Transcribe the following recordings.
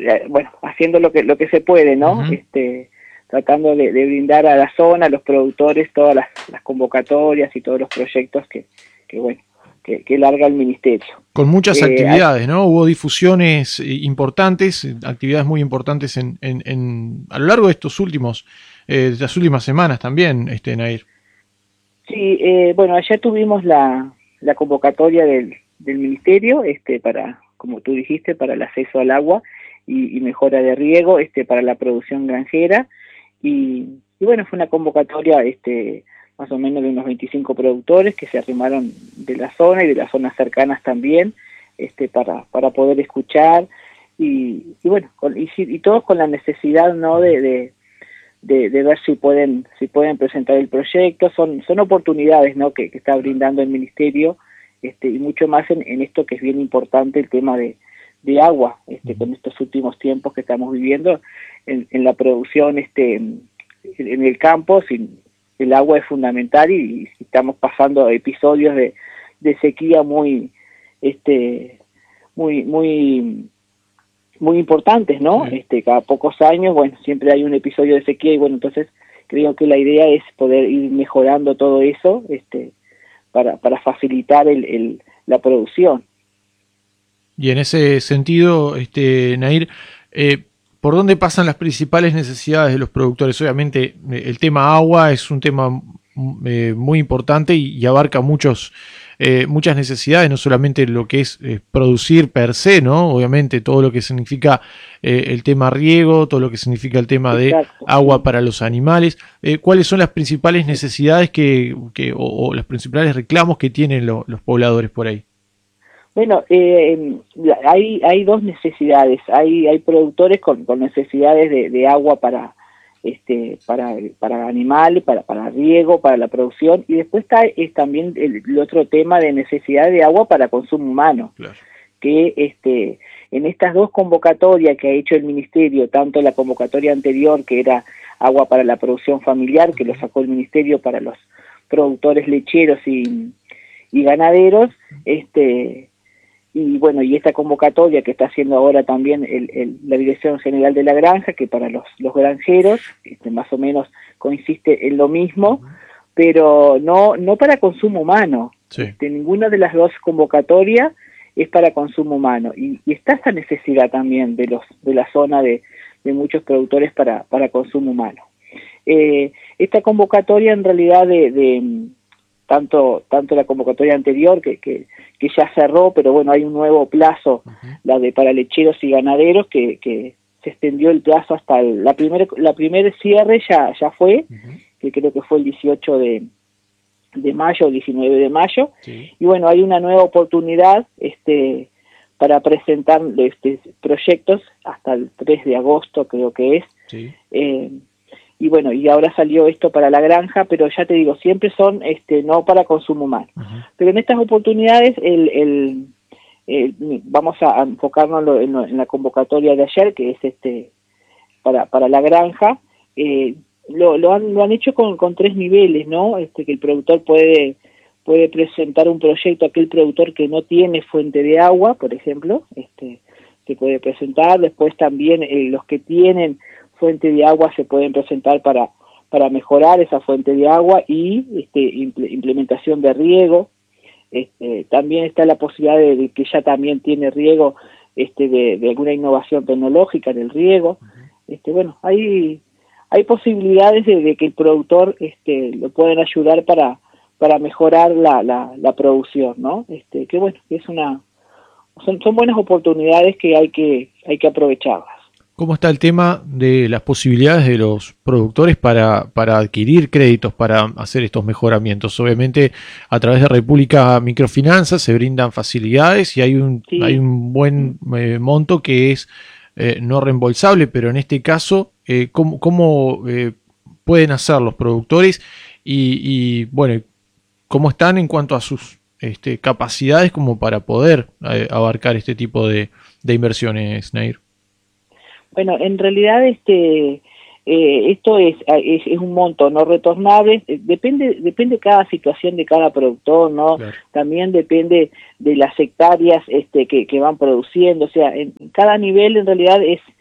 bueno, haciendo lo que se puede, ¿no? Tratando de brindar a la zona, a los productores, todas las convocatorias y todos los proyectos que larga el ministerio. Con muchas actividades, ¿no? Hubo difusiones importantes, actividades muy importantes a lo largo de estos de las últimas semanas también, Nair. Sí, bueno, ayer tuvimos la convocatoria del ministerio, para, como tú dijiste, para el acceso al agua y mejora de riego, para la producción granjera, y bueno, fue una convocatoria, más o menos de unos 25 productores que se arrimaron de la zona y de las zonas cercanas también, para poder escuchar, y bueno, y todos con la necesidad, ¿no?, de ver si pueden presentar el proyecto. Son oportunidades, ¿no?, que está brindando el ministerio, y mucho más en esto que es bien importante, el tema de agua, con estos últimos tiempos que estamos viviendo en la producción, en el campo. El agua es fundamental, y estamos pasando episodios de sequía muy importantes, ¿no? Cada pocos años, bueno, siempre hay un episodio de sequía, y bueno, entonces creo que la idea es poder ir mejorando todo eso, para facilitar la producción. Y en ese sentido, Nair, ¿por dónde pasan las principales necesidades de los productores? Obviamente, el tema agua es un tema muy importante y abarca muchas necesidades, no solamente lo que es producir per se, ¿no? Obviamente, todo lo que significa el tema riego, todo lo que significa el tema de agua para los animales. ¿Cuáles son las principales necesidades o los principales reclamos que tienen los pobladores por ahí? Bueno, hay dos necesidades. Hay productores con necesidades de agua para animales, para riego, para la producción, y después es también el otro tema de necesidad de agua para consumo humano. Claro. Que en estas dos convocatorias que ha hecho el ministerio, tanto la convocatoria anterior, que era agua para la producción familiar, que lo sacó el ministerio para los productores lecheros y ganaderos, y bueno, y esta convocatoria que está haciendo ahora también la Dirección General de la Granja, que para los granjeros, más o menos consiste en lo mismo, pero no para consumo humano. Sí. Ninguna de las dos convocatorias es para consumo humano, y está esa necesidad también de la zona de muchos productores para consumo humano. Esta convocatoria, en realidad, tanto la convocatoria anterior que ya cerró, pero bueno, hay un nuevo plazo, para lecheros y ganaderos, que se extendió el plazo hasta la primer cierre ya fue, que creo que fue el 18 de mayo, o 19 de mayo, sí. Y bueno, hay una nueva oportunidad para presentar proyectos hasta el 3 de agosto, creo que es. Sí. Y bueno, y ahora salió esto para la granja, pero ya te digo, siempre son no para consumo humano. Pero en estas oportunidades vamos a enfocarnos en la convocatoria de ayer, que es para la granja. Lo han hecho con 3 niveles, ¿no? Que el productor puede presentar un proyecto, aquel productor que no tiene fuente de agua, por ejemplo, que puede presentar. Después también los que tienen fuente de agua se pueden presentar para mejorar esa fuente de agua y implementación de riego. También está la posibilidad de que ya también tiene riego, de alguna innovación tecnológica en el riego. Bueno, hay posibilidades de que el productor lo pueden ayudar para mejorar la producción, ¿no? Que bueno, que son buenas oportunidades que hay que aprovecharlas. ¿Cómo está el tema de las posibilidades de los productores para adquirir créditos para hacer estos mejoramientos? Obviamente, a través de República Microfinanzas se brindan facilidades y hay un buen monto que es no reembolsable, pero en este caso, ¿cómo pueden hacer los productores? Y bueno, ¿cómo están en cuanto a sus capacidades como para poder abarcar este tipo de inversiones, Nair? Bueno, en realidad esto es un monto no retornable. Depende cada situación de cada productor, ¿no? Claro. También depende de las hectáreas que van produciendo. O sea, en cada nivel en realidad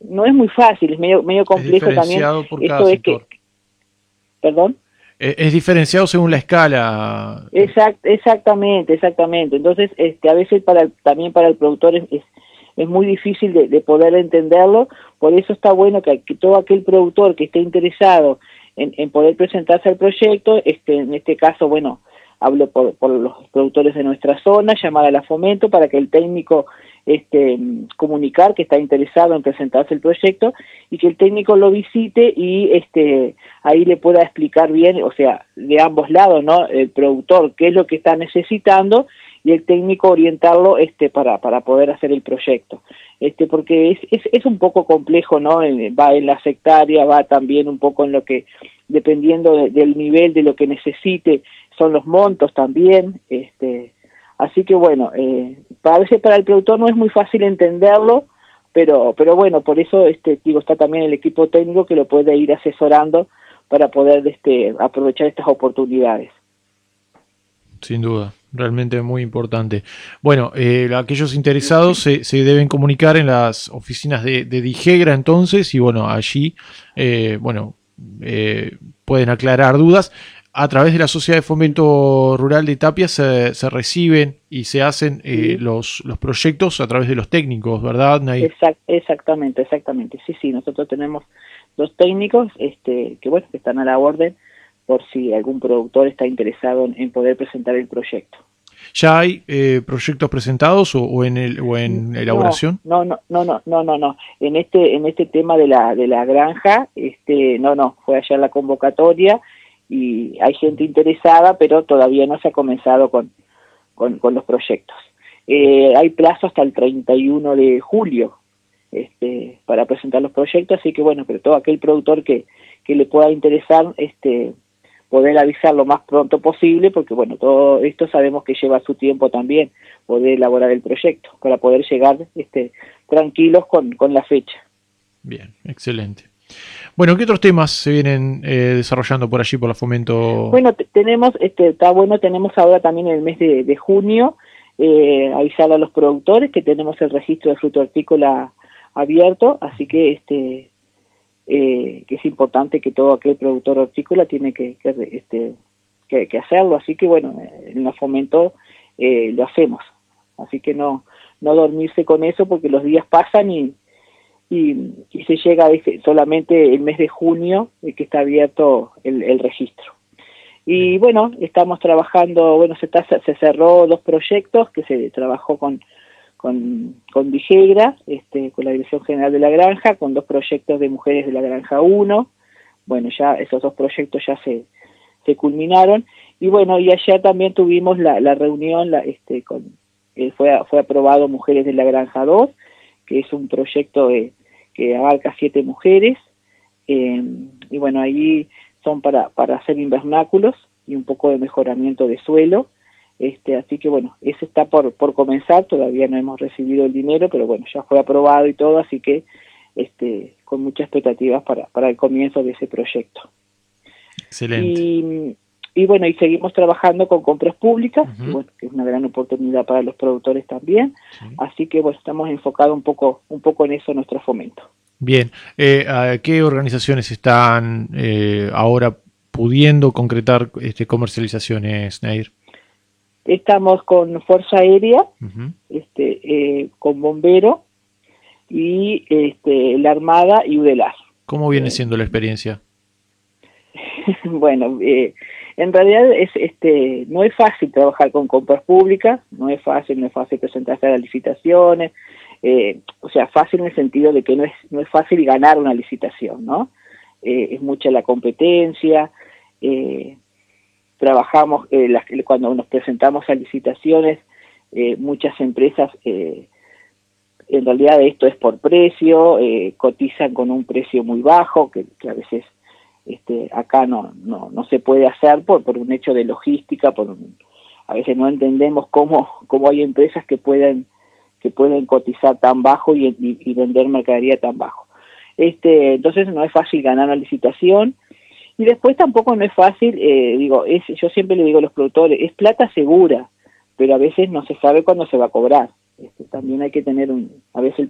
no es muy fácil, es medio complejo es también. diferenciado por cada Esto es que, sector. perdón. Es diferenciado según la escala. Exactamente. Entonces, a veces también para el productor es muy difícil de poder entenderlo. Por eso está bueno que todo aquel productor que esté interesado en poder presentarse al proyecto, en este caso, bueno, hablo por los productores de nuestra zona, llamar a la Fomento para que el técnico comunicar que está interesado en presentarse el proyecto y que el técnico lo visite y ahí le pueda explicar bien, o sea, de ambos lados, ¿no? El productor qué es lo que está necesitando y el técnico orientarlo para poder hacer el proyecto. Porque es un poco complejo, ¿no? Va en las hectáreas, va también un poco en lo que, dependiendo del nivel de lo que necesite, son los montos también, así que bueno, a veces para el productor no es muy fácil entenderlo, pero bueno, por eso está también el equipo técnico que lo puede ir asesorando para poder aprovechar estas oportunidades. Sin duda, realmente muy importante. Bueno, aquellos interesados se deben comunicar en las oficinas de Dijegra entonces y bueno, allí pueden aclarar dudas. A través de la Sociedad de Fomento Rural de Tapia se reciben y se hacen Sí. los proyectos a través de los técnicos, ¿verdad, Nair? Exactamente. Sí, nosotros tenemos dos técnicos que bueno, que están a la orden por si algún productor está interesado en poder presentar el proyecto. ¿Ya hay proyectos presentados o en elaboración? No. En este tema de la granja, no, fue ayer la convocatoria y hay gente interesada, pero todavía no se ha comenzado con los proyectos. Hay plazo hasta el 31 de julio para presentar los proyectos, así que bueno, pero todo aquel productor que le pueda interesar, poder avisar lo más pronto posible, porque bueno, todo esto sabemos que lleva su tiempo también, poder elaborar el proyecto, para poder llegar tranquilos con la fecha. Bien, excelente. Bueno, ¿qué otros temas se vienen desarrollando por allí, por la Fomento? Bueno, tenemos ahora también en el mes de junio, avisar a los productores que tenemos el registro de fruto hortícola abierto, así que que es importante que todo aquel productor hortícola tiene que hacerlo, así que bueno, en la Fomento lo hacemos, así que no dormirse con eso porque los días pasan y se llega solamente el mes de junio que está abierto el registro. Y bueno, estamos trabajando, bueno, se cerró 2 proyectos que se trabajó con Dijegra, con la Dirección General de la Granja, con 2 proyectos de mujeres de la Granja 1. Bueno, ya esos 2 proyectos ya se culminaron. Y bueno, y ayer también tuvimos la reunión, fue aprobado Mujeres de la Granja 2, que es un proyecto que abarca 7 mujeres, y bueno, ahí son para hacer invernáculos y un poco de mejoramiento de suelo, así que bueno, ese está por comenzar, todavía no hemos recibido el dinero, pero bueno, ya fue aprobado y todo, así que con muchas expectativas para el comienzo de ese proyecto. Excelente. Y bueno, y seguimos trabajando con compras públicas, Uh-huh. bueno, que es una gran oportunidad para los productores también, Sí. así que bueno, estamos enfocados un poco en eso, nuestro fomento. Bien, ¿a qué organizaciones están ahora pudiendo concretar comercializaciones, Nair? Estamos con Fuerza Aérea, Uh-huh. con Bombero y la Armada y UDELAR. ¿Cómo viene siendo la experiencia? Bueno, en realidad no es fácil trabajar con compras públicas, no es fácil presentarse a las licitaciones, o sea, fácil en el sentido de que no es fácil ganar una licitación, ¿no? Es mucha la competencia, trabajamos, cuando nos presentamos a licitaciones, muchas empresas, en realidad esto es por precio, cotizan con un precio muy bajo, que a veces acá no se puede hacer por un hecho de logística, a veces no entendemos cómo hay empresas que pueden cotizar tan bajo y vender mercadería tan bajo. Entonces no es fácil ganar una licitación, y después tampoco no es fácil, yo siempre le digo a los productores, es plata segura, pero a veces no se sabe cuándo se va a cobrar. También hay que tener a veces